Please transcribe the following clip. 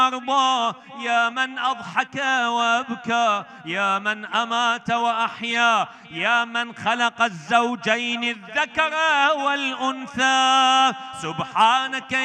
أرضاه، يا من أضحك وأبكى، يا من أمات وأحيا، يا من خلق الزوجين الذكر والأنثى. سبحانك